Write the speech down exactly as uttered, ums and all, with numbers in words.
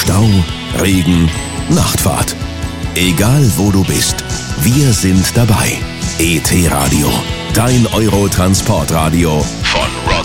Stau, Regen, Nachtfahrt. Egal wo du bist, wir sind dabei. E T Radio, dein Euro-Transportradio von Rock